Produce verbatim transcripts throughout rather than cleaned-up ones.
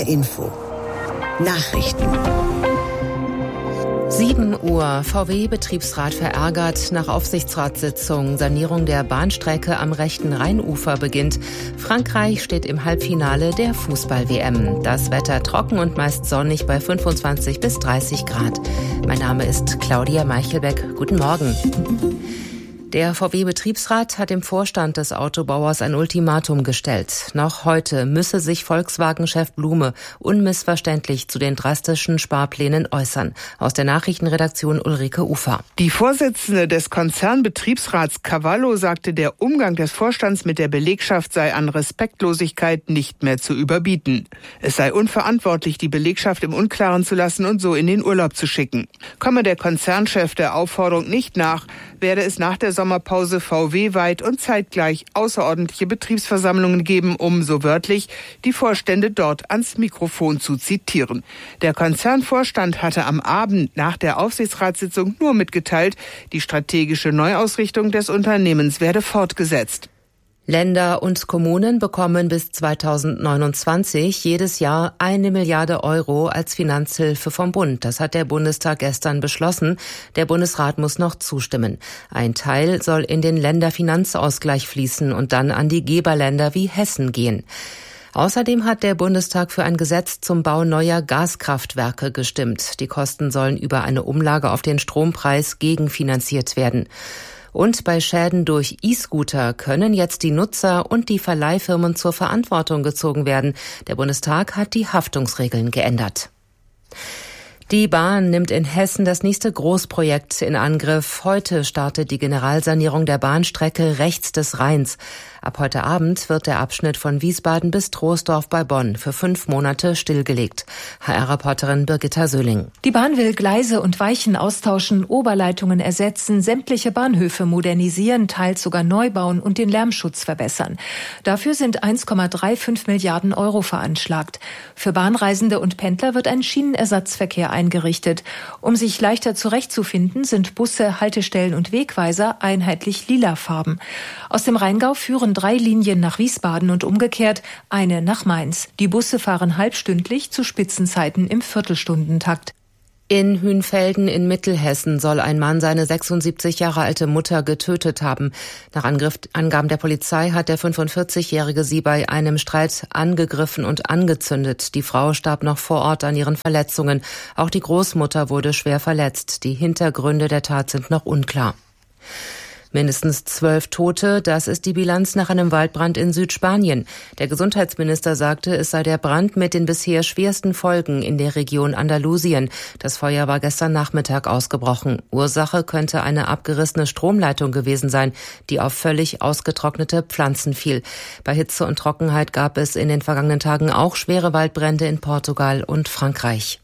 R Info. Nachrichten. sieben Uhr. V W-Betriebsrat verärgert. Nach Aufsichtsratssitzung. Sanierung der Bahnstrecke am rechten Rheinufer beginnt. Frankreich steht im Halbfinale der Fußball-W M. Das Wetter trocken und meist sonnig bei fünfundzwanzig bis dreißig Grad. Mein Name ist Claudia Meichelbeck. Guten Morgen. Der V W-Betriebsrat hat dem Vorstand des Autobauers ein Ultimatum gestellt. Noch heute müsse sich Volkswagen-Chef Blume unmissverständlich zu den drastischen Sparplänen äußern. Aus der Nachrichtenredaktion Ulrike Ufer. Die Vorsitzende des Konzernbetriebsrats Cavallo sagte, der Umgang des Vorstands mit der Belegschaft sei an Respektlosigkeit nicht mehr zu überbieten. Es sei unverantwortlich, die Belegschaft im Unklaren zu lassen und so in den Urlaub zu schicken. Komme der Konzernchef der Aufforderung nicht nach, werde es nach der Sommerpause V W-weit und zeitgleich außerordentliche Betriebsversammlungen geben, um, so wörtlich, die Vorstände dort ans Mikrofon zu zitieren. Der Konzernvorstand hatte am Abend nach der Aufsichtsratssitzung nur mitgeteilt, die strategische Neuausrichtung des Unternehmens werde fortgesetzt. Länder und Kommunen bekommen bis zweitausendneunundzwanzig jedes Jahr eine Milliarde Euro als Finanzhilfe vom Bund. Das hat der Bundestag gestern beschlossen. Der Bundesrat muss noch zustimmen. Ein Teil soll in den Länderfinanzausgleich fließen und dann an die Geberländer wie Hessen gehen. Außerdem hat der Bundestag für ein Gesetz zum Bau neuer Gaskraftwerke gestimmt. Die Kosten sollen über eine Umlage auf den Strompreis gegenfinanziert werden. Und bei Schäden durch E-Scooter können jetzt die Nutzer und die Verleihfirmen zur Verantwortung gezogen werden. Der Bundestag hat die Haftungsregeln geändert. Die Bahn nimmt in Hessen das nächste Großprojekt in Angriff. Heute startet die Generalsanierung der Bahnstrecke rechts des Rheins. Ab heute Abend wird der Abschnitt von Wiesbaden bis Troisdorf bei Bonn für fünf Monate stillgelegt. H R-Reporterin Birgitta Söhling. Die Bahn will Gleise und Weichen austauschen, Oberleitungen ersetzen, sämtliche Bahnhöfe modernisieren, teils sogar neu bauen und den Lärmschutz verbessern. Dafür sind eins Komma fünfunddreißig Milliarden Euro veranschlagt. Für Bahnreisende und Pendler wird ein Schienenersatzverkehr eingerichtet. Um sich leichter zurechtzufinden, sind Busse, Haltestellen und Wegweiser einheitlich lilafarben. Aus dem Rheingau führen drei Linien nach Wiesbaden und umgekehrt, eine nach Mainz. Die Busse fahren halbstündlich zu Spitzenzeiten im Viertelstundentakt. In Hünfelden in Mittelhessen soll ein Mann seine sechsundsiebzig Jahre alte Mutter getötet haben. Nach Angriff, Angaben der Polizei hat der fünfundvierzigjährige sie bei einem Streit angegriffen und angezündet. Die Frau starb noch vor Ort an ihren Verletzungen. Auch die Großmutter wurde schwer verletzt. Die Hintergründe der Tat sind noch unklar. Mindestens zwölf Tote, das ist die Bilanz nach einem Waldbrand in Südspanien. Der Gesundheitsminister sagte, es sei der Brand mit den bisher schwersten Folgen in der Region Andalusien. Das Feuer war gestern Nachmittag ausgebrochen. Ursache könnte eine abgerissene Stromleitung gewesen sein, die auf völlig ausgetrocknete Pflanzen fiel. Bei Hitze und Trockenheit gab es in den vergangenen Tagen auch schwere Waldbrände in Portugal und Frankreich.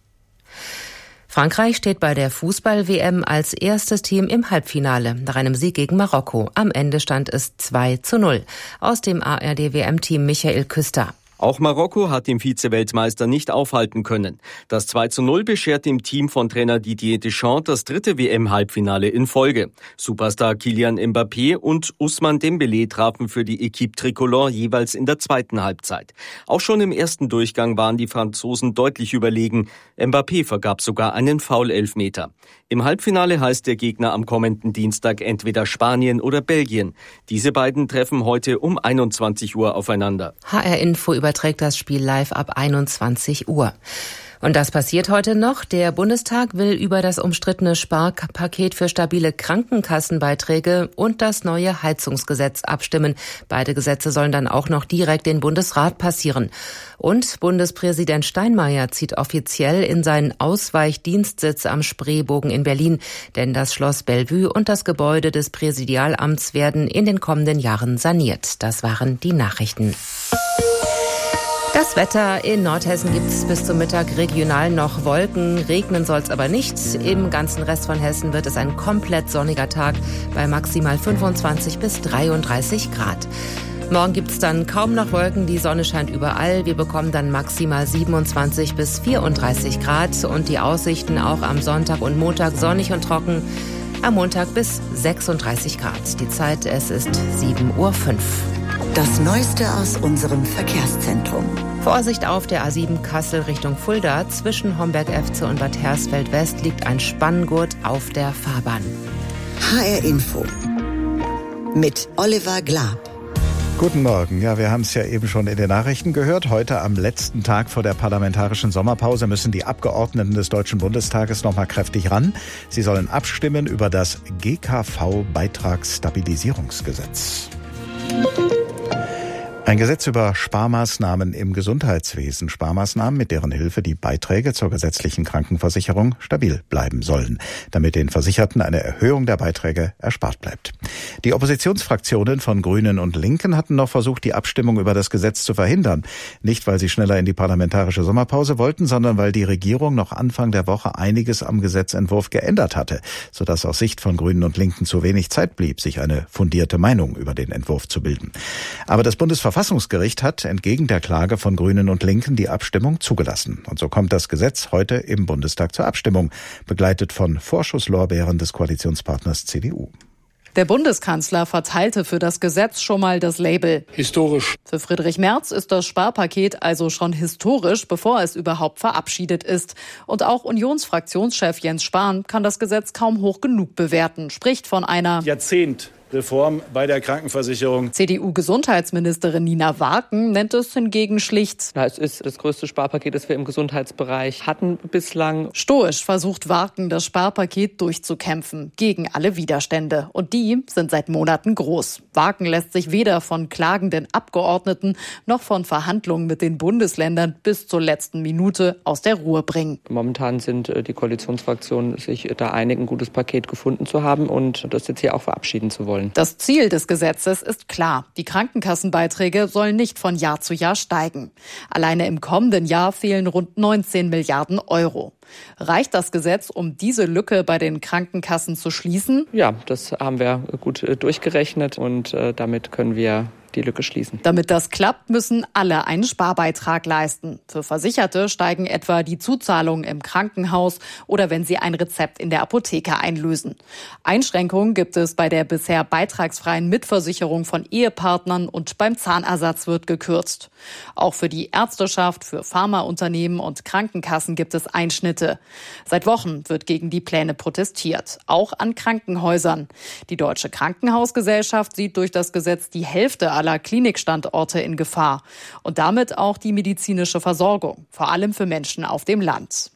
Frankreich steht bei der Fußball-W M als erstes Team im Halbfinale nach einem Sieg gegen Marokko. Am Ende stand es zwei zu null. Aus dem A R D-W M-Team Michael Küster. Auch Marokko hat den Vize-Weltmeister nicht aufhalten können. Das zwei zu null beschert dem Team von Trainer Didier Deschamps das dritte W M-Halbfinale in Folge. Superstar Kylian Mbappé und Ousmane Dembélé trafen für die Équipe Tricolore jeweils in der zweiten Halbzeit. Auch schon im ersten Durchgang waren die Franzosen deutlich überlegen. Mbappé vergab sogar einen Foul-Elfmeter. Im Halbfinale heißt der Gegner am kommenden Dienstag entweder Spanien oder Belgien. Diese beiden treffen heute um einundzwanzig Uhr aufeinander. H R-Info überträgt das Spiel live ab einundzwanzig Uhr. Und das passiert heute noch. Der Bundestag will über das umstrittene Sparpaket für stabile Krankenkassenbeiträge und das neue Heizungsgesetz abstimmen. Beide Gesetze sollen dann auch noch direkt den Bundesrat passieren. Und Bundespräsident Steinmeier zieht offiziell in seinen Ausweichdienstsitz am Spreebogen in Berlin. Denn das Schloss Bellevue und das Gebäude des Präsidialamts werden in den kommenden Jahren saniert. Das waren die Nachrichten. Das Wetter in Nordhessen gibt es bis zum Mittag regional noch Wolken. Regnen soll es aber nicht. Im ganzen Rest von Hessen wird es ein komplett sonniger Tag bei maximal fünfundzwanzig bis dreiunddreißig Grad. Morgen gibt es dann kaum noch Wolken, die Sonne scheint überall. Wir bekommen dann maximal siebenundzwanzig bis vierunddreißig Grad und die Aussichten auch am Sonntag und Montag sonnig und trocken. Am Montag bis sechsunddreißig Grad. Die Zeit, es ist sieben Uhr fünf. Das Neueste aus unserem Verkehrszentrum. Vorsicht auf der A sieben Kassel Richtung Fulda. Zwischen Homberg-Efze und Bad Hersfeld-West liegt ein Spanngurt auf der Fahrbahn. H R Info mit Oliver Glab. Guten Morgen. Ja, wir haben es ja eben schon in den Nachrichten gehört. Heute am letzten Tag vor der parlamentarischen Sommerpause müssen die Abgeordneten des Deutschen Bundestages noch mal kräftig ran. Sie sollen abstimmen über das G K V-Beitragsstabilisierungsgesetz. Ein Gesetz über Sparmaßnahmen im Gesundheitswesen. Sparmaßnahmen, mit deren Hilfe die Beiträge zur gesetzlichen Krankenversicherung stabil bleiben sollen, damit den Versicherten eine Erhöhung der Beiträge erspart bleibt. Die Oppositionsfraktionen von Grünen und Linken hatten noch versucht, die Abstimmung über das Gesetz zu verhindern. Nicht, weil sie schneller in die parlamentarische Sommerpause wollten, sondern weil die Regierung noch Anfang der Woche einiges am Gesetzentwurf geändert hatte, sodass aus Sicht von Grünen und Linken zu wenig Zeit blieb, sich eine fundierte Meinung über den Entwurf zu bilden. Aber das Bundesverfassungsgericht Verfassungsgericht hat entgegen der Klage von Grünen und Linken die Abstimmung zugelassen. Und so kommt das Gesetz heute im Bundestag zur Abstimmung, begleitet von Vorschusslorbeeren des Koalitionspartners C D U. Der Bundeskanzler verteilte für das Gesetz schon mal das Label historisch. Für Friedrich Merz ist das Sparpaket also schon historisch, bevor es überhaupt verabschiedet ist. Und auch Unionsfraktionschef Jens Spahn kann das Gesetz kaum hoch genug bewerten, spricht von einer Jahrzehnt Reform bei der Krankenversicherung. C D U-Gesundheitsministerin Nina Warken nennt es hingegen schlicht. Es ist das größte Sparpaket, das wir im Gesundheitsbereich hatten bislang. Stoisch versucht Warken, das Sparpaket durchzukämpfen, gegen alle Widerstände. Und die sind seit Monaten groß. Warken lässt sich weder von klagenden Abgeordneten noch von Verhandlungen mit den Bundesländern bis zur letzten Minute aus der Ruhe bringen. Momentan sind die Koalitionsfraktionen sich da einig, ein gutes Paket gefunden zu haben und das jetzt hier auch verabschieden zu wollen. Das Ziel des Gesetzes ist klar. Die Krankenkassenbeiträge sollen nicht von Jahr zu Jahr steigen. Alleine im kommenden Jahr fehlen rund neunzehn Milliarden Euro. Reicht das Gesetz, um diese Lücke bei den Krankenkassen zu schließen? Ja, das haben wir gut durchgerechnet und äh, damit können wir die Lücke schließen. Damit das klappt, müssen alle einen Sparbeitrag leisten. Für Versicherte steigen etwa die Zuzahlungen im Krankenhaus oder wenn sie ein Rezept in der Apotheke einlösen. Einschränkungen gibt es bei der bisher beitragsfreien Mitversicherung von Ehepartnern und beim Zahnersatz wird gekürzt. Auch für die Ärzteschaft, für Pharmaunternehmen und Krankenkassen gibt es Einschnitte. Seit Wochen wird gegen die Pläne protestiert, auch an Krankenhäusern. Die Deutsche Krankenhausgesellschaft sieht durch das Gesetz die Hälfte aller Klinikstandorte in Gefahr und damit auch die medizinische Versorgung, vor allem für Menschen auf dem Land.